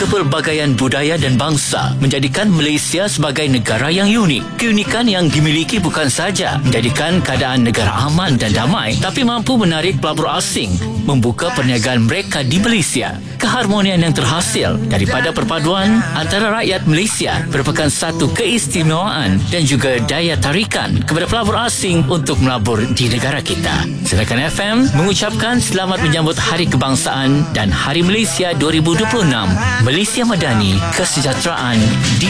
kepelbagaian budaya dan bangsa menjadikan Malaysia sebagai negara yang unik. Keunikan yang dimiliki bukan saja menjadikan keadaan negara aman dan damai, tapi mampu menarik pelabur asing membuka perniagaan mereka di Malaysia. Keharmonian yang terhasil daripada perpaduan antara rakyat Malaysia merupakan satu keistimewaan dan juga daya tarikan kepada pelabur asing untuk melabur di negara kita. Silakan FM mengucapkan selamat menyambut Hari Kebangsaan dan Hari Malaysia 2026. Malaysia Madani, kesejahteraan di